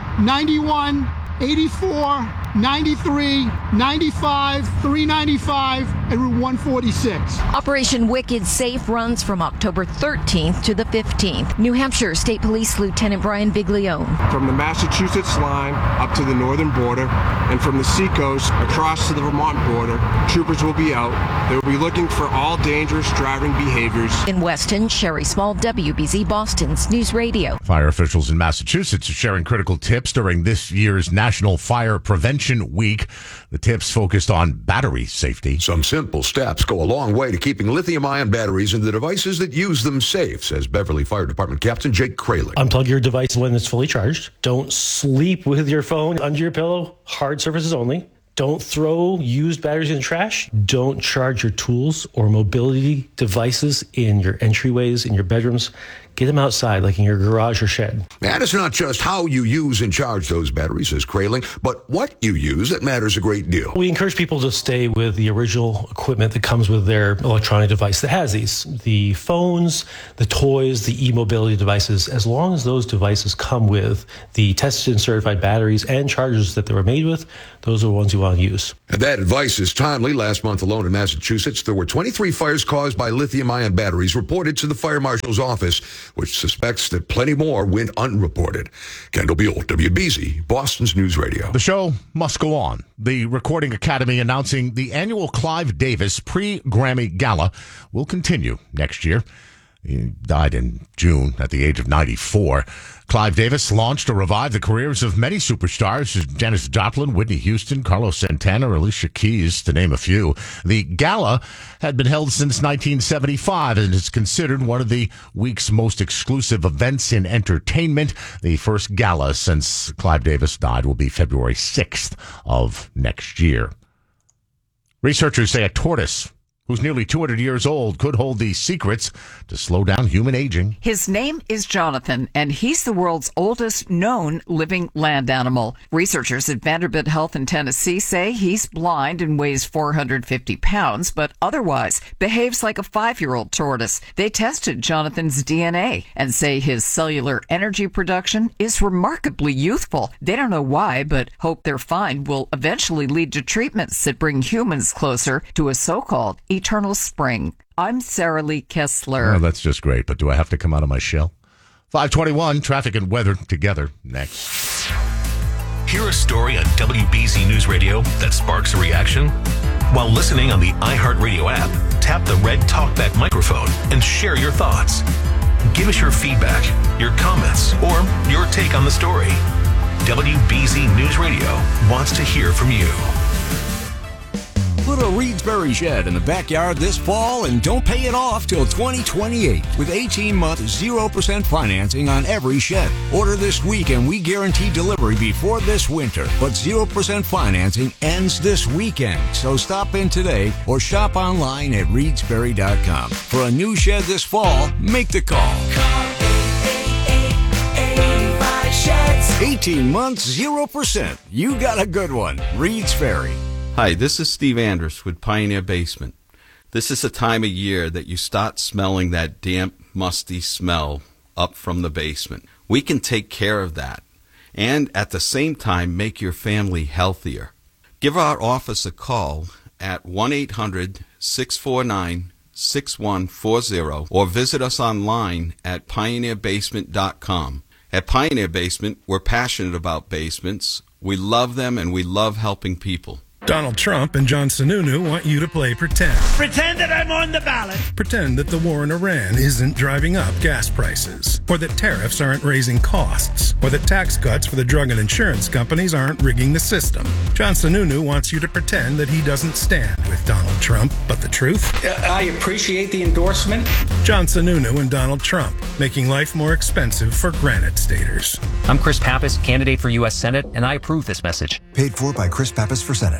ninety-one, eighty-four, ninety-three, ninety-five, three ninety-five, and Route one forty-six. Operation Wicked Safe runs from October thirteenth to the fifteenth. New Hampshire State Police Lieutenant Brian Viglione. From the Massachusetts line up to the northern border, and from the seacoast across to the Vermont border, troopers will be out. They will be looking for all dangerous driving behaviors. In Weston, Sherry Small, W B Z Boston's News Radio. Fire officials in Massachusetts are sharing critical tips during this year's National Fire Prevention Week. The tips focused on battery safety. Some simple steps go a long way to keeping lithium-ion batteries in the devices that use them safe, says Beverly Fire Department Captain Jake Kralik. Unplug your device when it's fully charged. Don't sleep with your phone under your pillow. Hard surfaces only. Don't throw used batteries in the trash. Don't charge your tools or mobility devices in your entryways, in your bedrooms. Get them outside, like in your garage or shed. And it's not just how you use and charge those batteries, says Kraling, but what you use that matters a great deal. We encourage people to stay with the original equipment that comes with their electronic device that has these. The phones, the toys, the e-mobility devices, as long as those devices come with the tested and certified batteries and chargers that they were made with, those are the ones you want to use. And that advice is timely. Last month alone in Massachusetts, there were twenty-three fires caused by lithium-ion batteries reported to the fire marshal's office, which suspects that plenty more went unreported. Kendall Buell, W B Z, Boston's News Radio. The show must go on. The Recording Academy announcing the annual Clive Davis pre-Grammy Gala will continue next year. He died in June at the age of ninety-four. Clive Davis launched to revive the careers of many superstars, Janis Joplin, Whitney Houston, Carlos Santana, Alicia Keys, to name a few. The gala had been held since nineteen seventy-five and is considered one of the week's most exclusive events in entertainment. The first gala since Clive Davis died will be February sixth of next year. Researchers say a tortoise who's nearly two hundred years old, could hold the secrets to slow down human aging. His name is Jonathan, and he's the world's oldest known living land animal. Researchers at Vanderbilt Health in Tennessee say he's blind and weighs four hundred fifty pounds, but otherwise behaves like a five-year-old tortoise. They tested Jonathan's D N A and say his cellular energy production is remarkably youthful. They don't know why, but hope their find will eventually lead to treatments that bring humans closer to a so-called eternal spring. I'm Sarah Lee Kessler. Oh, that's just great, but do I have to come out of my shell? five twenty-one, traffic and weather together next. Hear a story on W B Z News Radio that sparks a reaction? While listening on the iHeartRadio app, tap the red TalkBack microphone and share your thoughts. Give us your feedback, your comments, or your take on the story. W B Z News Radio wants to hear from you. Put a Reedsbury shed in the backyard this fall and don't pay it off till twenty twenty-eight with eighteen month zero percent financing on every shed. Order this week and we guarantee delivery before this winter. But zero percent financing ends this weekend. So stop in today or shop online at reedsbury dot com. For a new shed this fall, make the call. Call eight eight eight, eight five sheds. eighteen months, zero percent. You got a good one. Reed's Ferry. Hi, this is Steve Andrus with Pioneer Basement. This is the time of year that you start smelling that damp, musty smell up from the basement. We can take care of that and at the same time make your family healthier. Give our office a call at one eight hundred, six four nine, six one four zero or visit us online at pioneer basement dot com. At Pioneer Basement, we're passionate about basements. We love them and we love helping people. Donald Trump and John Sununu want you to play pretend. Pretend that I'm on the ballot. Pretend that the war in Iran isn't driving up gas prices, or that tariffs aren't raising costs, or that tax cuts for the drug and insurance companies aren't rigging the system. John Sununu wants you to pretend that he doesn't stand with Donald Trump, but the truth? I appreciate the endorsement. John Sununu and Donald Trump, making life more expensive for Granite Staters. I'm Chris Pappas, candidate for U S Senate, and I approve this message. Paid for by Chris Pappas for Senate.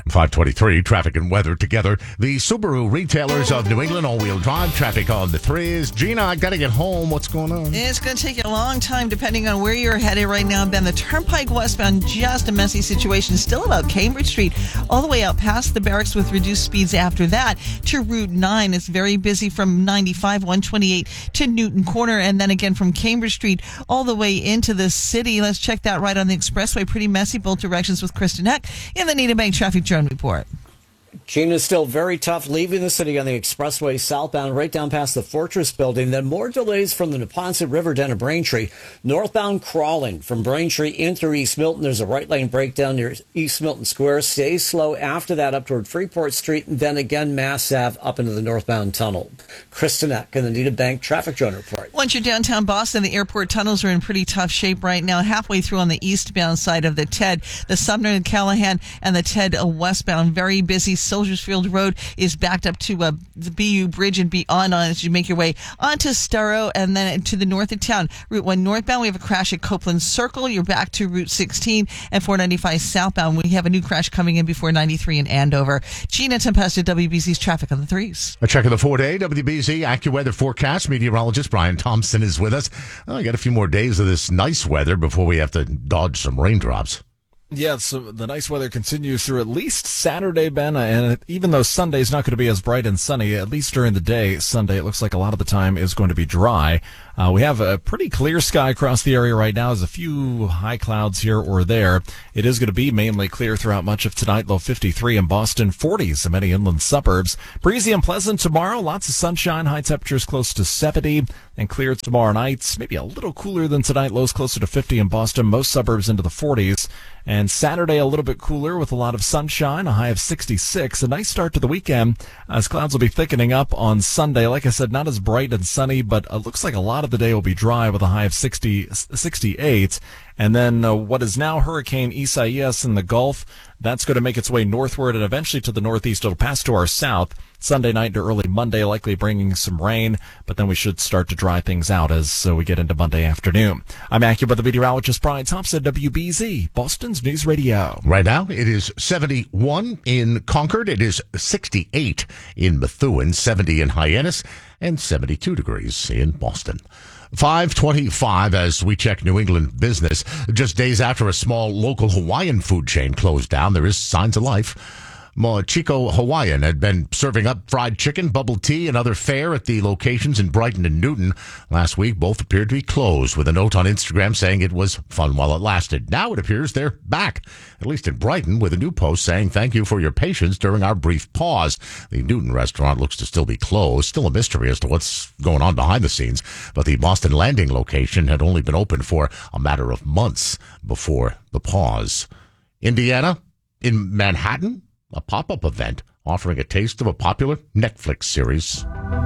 five twenty-three, traffic and weather together. The Subaru retailers of New England, all-wheel drive, traffic on the threes. Gina, I got to get home. What's going on? It's going to take you a long time depending on where you're headed right now, Ben. The Turnpike westbound, just a messy situation. Still about Cambridge Street, all the way out past the barracks with reduced speeds after that to Route nine. It's very busy from ninety-five, one twenty-eight to Newton Corner, and then again from Cambridge Street all the way into the city. Let's check that right on the expressway. Pretty messy, both directions with Kristen Eck in the Needham Bank Traffic Drone Report. Gina's still very tough leaving the city on the expressway southbound right down past the Fortress building. Then more delays from the Neponset River down to Braintree. Northbound crawling from Braintree in through East Milton. There's a right lane breakdown near East Milton Square. Stays slow after that up toward Freeport Street. And then again Mass Ave up into the northbound tunnel. Kristen Eck in the Needham Bank Traffic Drone Report. Once you're downtown Boston, the airport tunnels are in pretty tough shape right now. Halfway through on the eastbound side of the TED, the Sumner and Callahan and the TED westbound, very busy. Soldiers Field Road is backed up to uh, the B U Bridge and beyond on as you make your way onto Storrow and then to the north of town. Route one northbound, we have a crash at Copeland Circle. You're back to Route sixteen and four ninety-five southbound. We have a new crash coming in before ninety-three in Andover. Gina Tempesta, W B Z's traffic on the threes. A check of the four-day W B Z AccuWeather forecast. Meteorologist Brian Thompson is with us. Oh, I got a few more days of this nice weather before we have to dodge some raindrops. Yeah, so the nice weather continues through at least Saturday, Ben, and even though Sunday's not going to be as bright and sunny, at least during the day, Sunday, it looks like a lot of the time is going to be dry. Uh, we have a pretty clear sky across the area right now. There's a few high clouds here or there. It is going to be mainly clear throughout much of tonight, low fifty-three in Boston, forties in many inland suburbs. Breezy and pleasant tomorrow, lots of sunshine, high temperatures close to seventy, and clear tomorrow night. Maybe a little cooler than tonight, lows closer to fifty in Boston, most suburbs into the forties. And Saturday, a little bit cooler with a lot of sunshine, a high of sixty-six. A nice start to the weekend as clouds will be thickening up on Sunday. Like I said, not as bright and sunny, but it looks like a lot of the day will be dry with a high of sixty, sixty-eight. And then uh, what is now Hurricane Isaias in the Gulf, that's going to make its way northward and eventually to the northeast. It'll pass to our south Sunday night to early Monday, likely bringing some rain, but then we should start to dry things out as uh, we get into Monday afternoon. I'm AccuWeather meteorologist Brian Thompson, W B Z, Boston's News Radio. Right now, it is seventy-one in Concord. It is sixty-eight in Methuen, seventy in Hyannis, and seventy-two degrees in Boston. five twenty-five as we check New England business. Just days after a small local Hawaiian food chain closed down, there is signs of life. Mochico Hawaiian had been serving up fried chicken, bubble tea, and other fare at the locations in Brighton and Newton. Last week, both appeared to be closed, with a note on Instagram saying it was fun while it lasted. Now it appears they're back, at least in Brighton, with a new post saying thank you for your patience during our brief pause. The Newton restaurant looks to still be closed. Still a mystery as to what's going on behind the scenes, but the Boston Landing location had only been open for a matter of months before the pause. Indiana, in Manhattan, a pop-up event offering a taste of a popular Netflix series.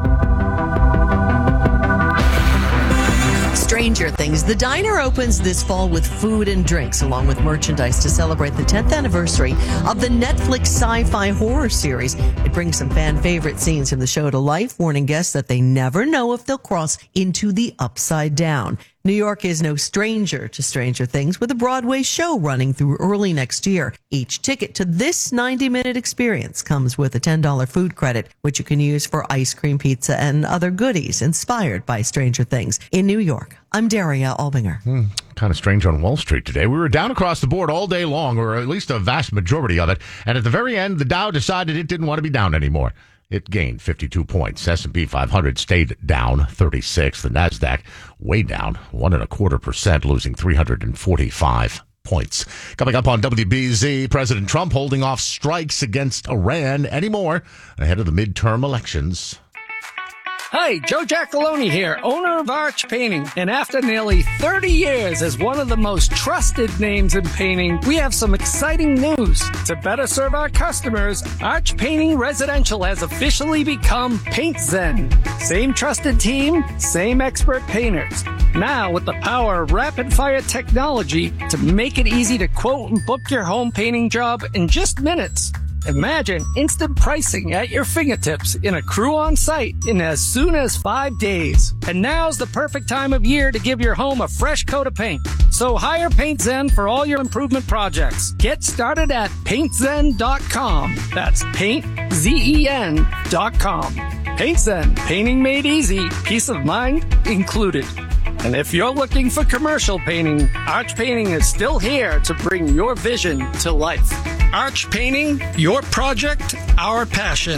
Stranger Things. The diner opens this fall with food and drinks, along with merchandise to celebrate the tenth anniversary of the Netflix sci-fi horror series. It brings some fan favorite scenes from the show to life, warning guests that they never know if they'll cross into the upside down. New York is no stranger to Stranger Things, with a Broadway show running through early next year. Each ticket to this ninety-minute experience comes with a ten dollars food credit, which you can use for ice cream, pizza, and other goodies inspired by Stranger Things. In New York, I'm Daria Albinger. Hmm, kind of strange on Wall Street today. We were down across the board all day long, or at least a vast majority of it, and at the very end, the Dow decided it didn't want to be down anymore. It gained fifty-two points. S and P five hundred stayed down thirty-six. The NASDAQ way down one and a quarter percent, losing three hundred forty-five points. Coming up on W B Z, President Trump holding off strikes against Iran anymore ahead of the midterm elections. Hi, Joe Giacalone here, owner of Arch Painting. And after nearly thirty years as one of the most trusted names in painting, we have some exciting news. To better serve our customers, Arch Painting Residential has officially become Paint Zen. Same trusted team, same expert painters. Now with the power of rapid-fire technology to make it easy to quote and book your home painting job in just minutes. Imagine instant pricing at your fingertips in a crew on site in as soon as five days. And now's the perfect time of year to give your home a fresh coat of paint. So hire PaintZen for all your improvement projects. Get started at paint zen dot com. That's paint zen dot com. PaintZen, painting made easy, peace of mind included. And if you're looking for commercial painting, Arch Painting is still here to bring your vision to life. Arch Painting, your project, our passion.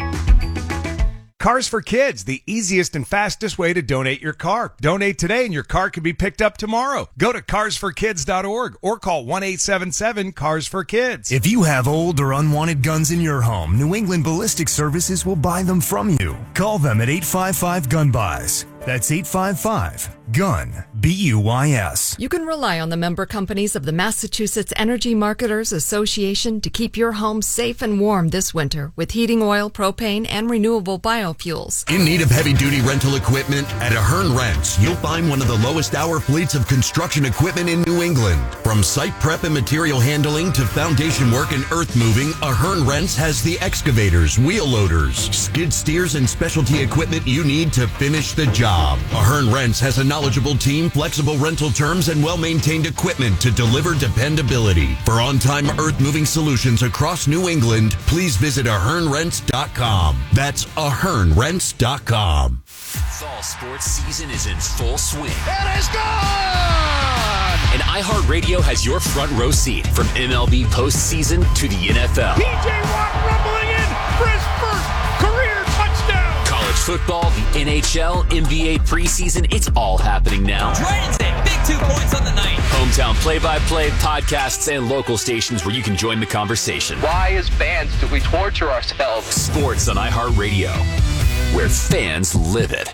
Cars for Kids, the easiest and fastest way to donate your car. Donate today and your car can be picked up tomorrow. Go to cars for kids dot org or call one eight seven seven cars for kids. If you have old or unwanted guns in your home, New England Ballistic Services will buy them from you. Call them at eight five five gun buys. That's eight five five gun, B U Y S. You can rely on the member companies of the Massachusetts Energy Marketers Association to keep your home safe and warm this winter with heating oil, propane, and renewable biofuels. In need of heavy-duty rental equipment? At Ahern Rents, you'll find one of the lowest-hour fleets of construction equipment in New England. From site prep and material handling to foundation work and earth moving, Ahern Rents has the excavators, wheel loaders, skid steers, and specialty equipment you need to finish the job. Ahern Rents has a knowledgeable team, flexible rental terms, and well-maintained equipment to deliver dependability. For on-time earth-moving solutions across New England, please visit ahern rents dot com. That's ahern rents dot com. Fall sports season is in full swing. It is gone! And iHeartRadio has your front row seat from M L B postseason to the N F L. P J Watt rumbling in for his first career touchdown. College football, the N H L, N B A preseason, it's all happening now. Dragons in, big two points on the night. Hometown play-by-play, podcasts, and local stations where you can join the conversation. Why, as fans, do we torture ourselves? Sports on iHeartRadio, where fans live it.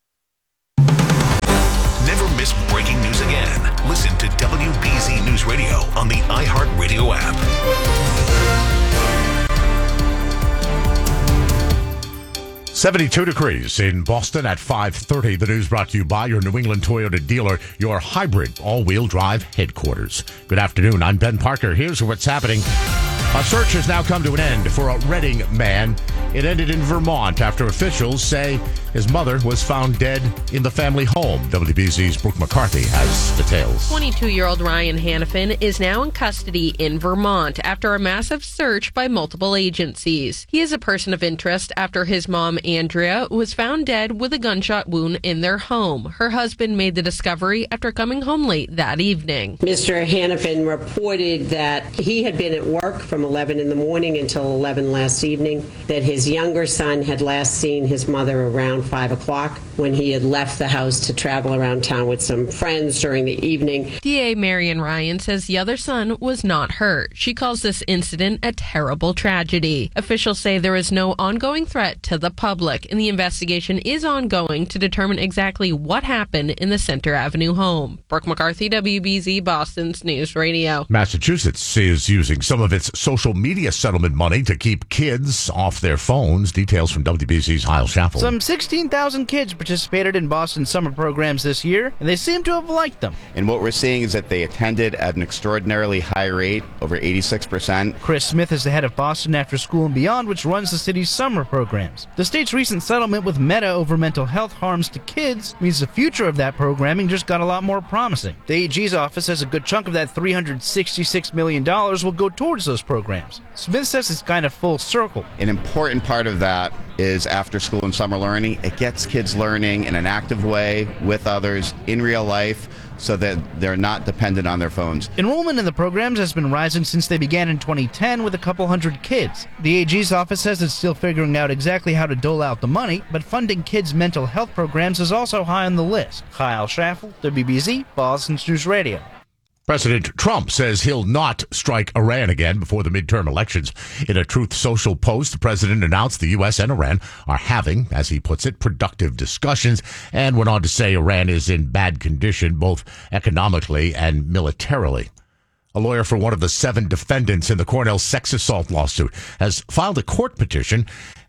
Never miss breaking news again. Listen to W B Z News Radio on the iHeartRadio app. seventy-two degrees in Boston at five thirty. The news brought to you by your New England Toyota dealer, your hybrid all-wheel drive headquarters. Good afternoon. I'm Ben Parker. Here's what's happening. A search has now come to an end for a Reading man. It ended in Vermont after officials say his mother was found dead in the family home. W B Z's Brooke McCarthy has details. twenty-two-year-old Ryan Hannafin is now in custody in Vermont after a massive search by multiple agencies. He is a person of interest after his mom, Andrea, was found dead with a gunshot wound in their home. Her husband made the discovery after coming home late that evening. Mister Hannafin reported that he had been at work from eleven in the morning until eleven last evening, that his younger son had last seen his mother around five o'clock when he had left the house to travel around town with some friends during the evening. D A Marion Ryan says the other son was not hurt. She calls this incident a terrible tragedy. Officials say there is no ongoing threat to the public, and the investigation is ongoing to determine exactly what happened in the Center Avenue home. Brooke McCarthy, W B Z Boston's News Radio. Massachusetts is using some of its social media settlement money to keep kids off their phones. Details from W B Z's Kyle Schaffel. Some sixteen thousand kids participated in Boston's summer programs this year, and they seem to have liked them. And what we're seeing is that they attended at an extraordinarily high rate, over eighty-six percent. Chris Smith is the head of Boston After School and Beyond, which runs the city's summer programs. The state's recent settlement with Meta over mental health harms to kids means the future of that programming just got a lot more promising. The A G's office says a good chunk of that three hundred sixty-six million dollars will go towards those programs. Smith says it's kind of full circle. An important part of that is after school and summer learning. It gets kids learning in an active way with others in real life so that they're not dependent on their phones. Enrollment in the programs has been rising since they began in twenty ten with a couple hundred kids. The A G's office says it's still figuring out exactly how to dole out the money, but funding kids' mental health programs is also high on the list. Kyle Schaffel, W B Z, Boston's News Radio. President Trump says he'll not strike Iran again before the midterm elections. In a Truth Social post, the president announced the U S and Iran are having, as he puts it, productive discussions, and went on to say Iran is in bad condition, both economically and militarily. A lawyer for one of the seven defendants in the Cornell sex assault lawsuit has filed a court petition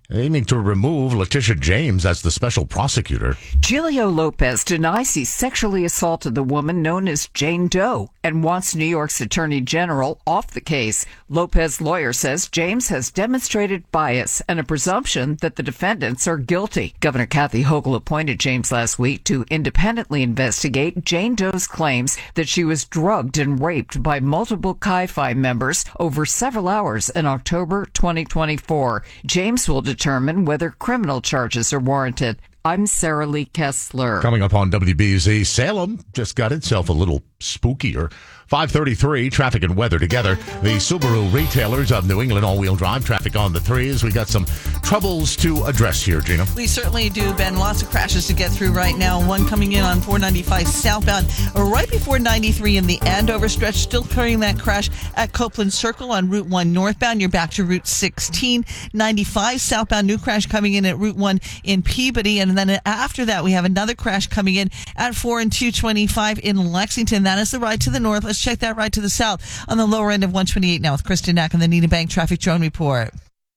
aiming to remove Letitia James as the special prosecutor. Giulio Lopez denies he sexually assaulted the woman known as Jane Doe and wants New York's Attorney General off the case. Lopez's lawyer says James has demonstrated bias and a presumption that the defendants are guilty. Governor Kathy Hochul appointed James last week to independently investigate Jane Doe's claims that she was drugged and raped by multiple Chi Phi members over several hours in October twenty twenty-four. James will determine whether criminal charges are warranted. I'm Sarah Lee Kessler. Coming up on W B Z, Salem just got itself a little spookier. five thirty-three, traffic and weather together. The Subaru retailers of New England all-wheel drive traffic on the threes. We got some troubles to address here, Gina. We certainly do, Ben. Lots of crashes to get through right now. One coming in on four ninety-five southbound right before ninety-three in the Andover stretch. Still clearing that crash at Copeland Circle on Route one northbound. You're back to Route sixteen. ninety-five southbound, new crash coming in at Route one in Peabody. And then after that, we have another crash coming in at four and two twenty-five in Lexington. That is the ride to the north. Let's check that right to the south on the lower end of one twenty-eight now with Kristen Knack on the Needham Bank Traffic Drone Report.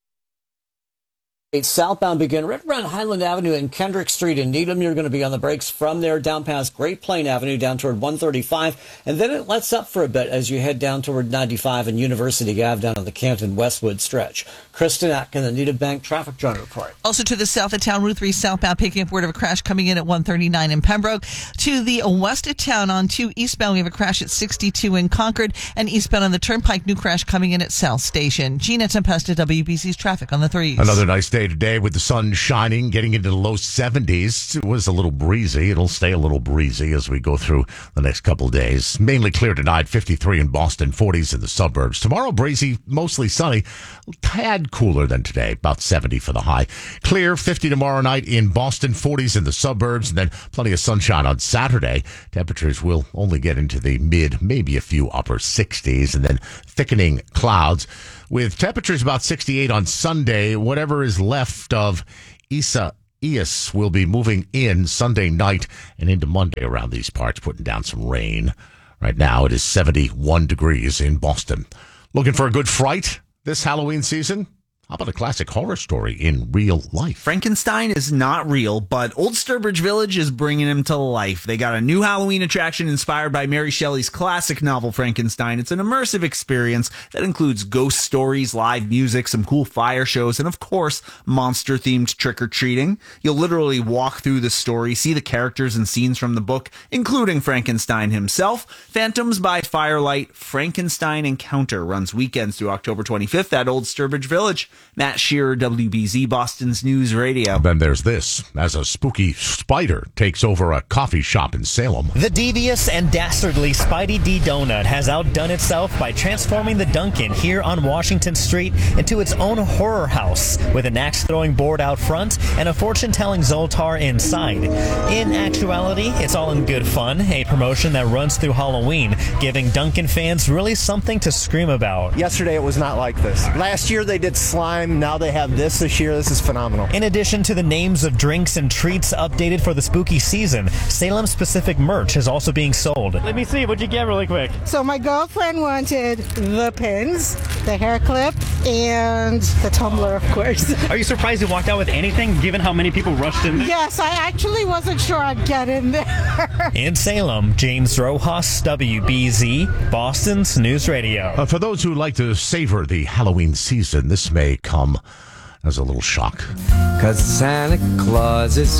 Southbound begin right around Highland Avenue and Kendrick Street in Needham. You're going to be on the brakes from there down past Great Plain Avenue down toward one thirty-five. And then it lets up for a bit as you head down toward ninety-five and University Ave down on the Canton Westwood stretch. Kristen Ack in the Needham Bank Traffic Drone Report. Also to the south of town, Route three southbound, picking up word of a crash coming in at one thirty-nine in Pembroke. To the west of town on two eastbound, we have a crash at sixty-two in Concord. And eastbound on the Turnpike, new crash coming in at South Station. Gina Tempesta, W B C's traffic on the threes. Another nice day today with the sun shining, getting into the low seventies. It was a little breezy. It'll stay a little breezy as we go through the next couple of days. Mainly clear tonight, fifty-three in Boston, forties in the suburbs. Tomorrow, breezy, mostly sunny, tad cooler than today, about seventy for the high. Clear, fifty tomorrow night in Boston, forties in the suburbs, and then plenty of sunshine on Saturday. Temperatures will only get into the mid, maybe a few upper sixties, and then thickening clouds with temperatures about sixty-eight on Sunday. Whatever is left of Isa Ias will be moving in Sunday night and into Monday around these parts, putting down some rain. Right now it is seventy-one degrees in Boston. Looking for a good fright this Halloween season? How about a classic horror story in real life? Frankenstein is not real, but Old Sturbridge Village is bringing him to life. They got a new Halloween attraction inspired by Mary Shelley's classic novel Frankenstein. It's an immersive experience that includes ghost stories, live music, some cool fire shows, and of course, monster-themed trick-or-treating. You'll literally walk through the story, see the characters and scenes from the book, including Frankenstein himself. Phantoms by Firelight Frankenstein Encounter runs weekends through October twenty-fifth at Old Sturbridge Village. Matt Shearer, W B Z, Boston's News Radio. Then there's this. As a spooky spider takes over a coffee shop in Salem. The devious and dastardly Spidey D Donut has outdone itself by transforming the Dunkin' here on Washington Street into its own horror house with an axe-throwing board out front and a fortune-telling Zoltar inside. In actuality, it's all in good fun, a promotion that runs through Halloween, giving Dunkin' fans really something to scream about. Yesterday it was not like this. Last year they did slime. Now they have this this year. This is phenomenal. In addition to the names of drinks and treats updated for the spooky season, Salem-specific merch is also being sold. Let me see. What'd you get really quick? So my girlfriend wanted the pins, the hair clip, and the tumbler, of course. Are you surprised you walked out with anything, given how many people rushed in there? Yes, I actually wasn't sure I'd get in there. In Salem, James Rojas, W B Z, Boston's News Radio. Uh, for those who like to savor the Halloween season, this may come as a little shock. Cause Santa Claus is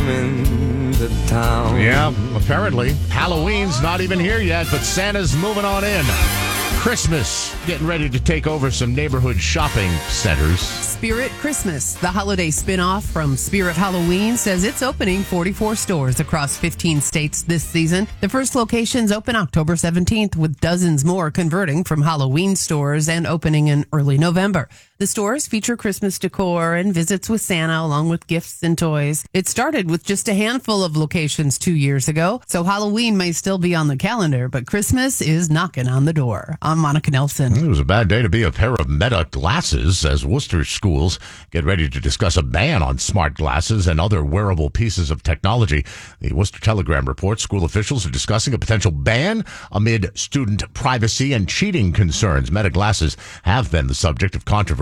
coming to town. Yeah, apparently. Halloween's not even here yet, but Santa's moving on in. Christmas getting ready to take over some neighborhood shopping centers. Spirit Christmas, the holiday spinoff from Spirit Halloween, says it's opening forty-four stores across fifteen states this season. The first locations open October seventeenth, with dozens more converting from Halloween stores and opening in early November. The stores feature Christmas decor and visits with Santa, along with gifts and toys. It started with just a handful of locations two years ago, so Halloween may still be on the calendar, but Christmas is knocking on the door. I'm Monica Nelson. It was a bad day to be a pair of Meta glasses as Worcester schools get ready to discuss a ban on smart glasses and other wearable pieces of technology. The Worcester Telegram reports school officials are discussing a potential ban amid student privacy and cheating concerns. Meta glasses have been the subject of controversy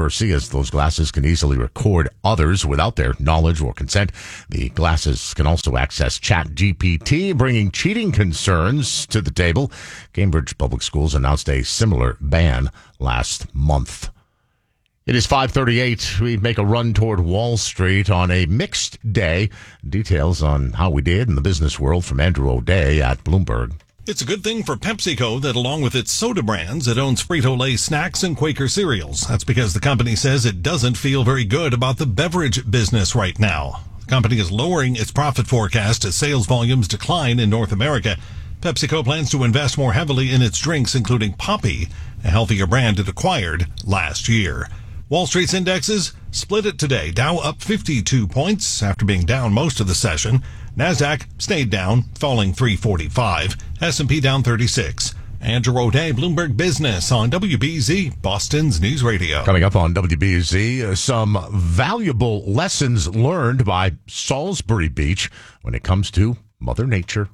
controversy as those glasses can easily record others without their knowledge or consent. The glasses can also access Chat G P T, bringing cheating concerns to the table. Cambridge Public Schools announced a similar ban last month. It is five thirty-eight. We make a run toward Wall Street on a mixed day. Details on how we did in the business world from Andrew O'Day at Bloomberg. It's a good thing for PepsiCo that along with its soda brands, it owns Frito-Lay snacks and Quaker cereals. That's because the company says it doesn't feel very good about the beverage business right now. The company is lowering its profit forecast as sales volumes decline in North America. PepsiCo plans to invest more heavily in its drinks, including Poppi, a healthier brand it acquired last year. Wall Street's indexes split it today. Dow up fifty-two points after being down most of the session. NASDAQ stayed down, falling three forty-five. S and P down thirty-six. Andrew O'Day, Bloomberg Business on W B Z, Boston's News Radio. Coming up on W B Z, some valuable lessons learned by Salisbury Beach when it comes to Mother Nature.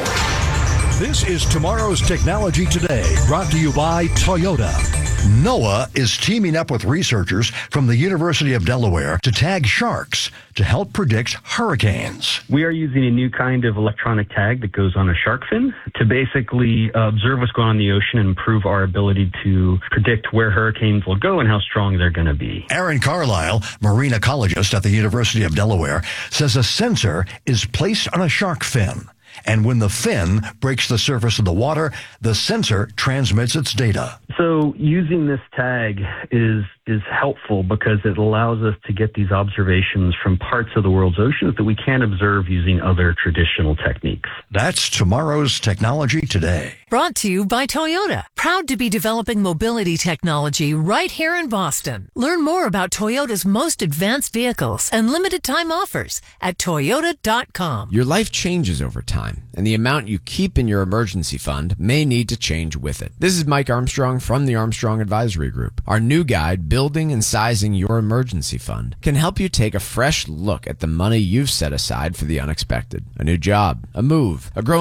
This is Tomorrow's Technology Today, brought to you by Toyota. NOAA is teaming up with researchers from the University of Delaware to tag sharks to help predict hurricanes. We are using a new kind of electronic tag that goes on a shark fin to basically observe what's going on in the ocean and improve our ability to predict where hurricanes will go and how strong they're going to be. Aaron Carlisle, marine ecologist at the University of Delaware, says a sensor is placed on a shark fin. And when the fin breaks the surface of the water, the sensor transmits its data. So using this tag is is helpful because it allows us to get these observations from parts of the world's oceans that we can't observe using other traditional techniques. That's Tomorrow's Technology Today. Brought to you by Toyota, proud to be developing mobility technology right here in Boston. Learn more about Toyota's most advanced vehicles and limited time offers at toyota dot com. Your life changes over time, and the amount you keep in your emergency fund may need to change with it. This is Mike Armstrong from the Armstrong Advisory Group. Our new guide, Building and Sizing Your Emergency Fund, can help you take a fresh look at the money you've set aside for the unexpected. A new job, a move, a growing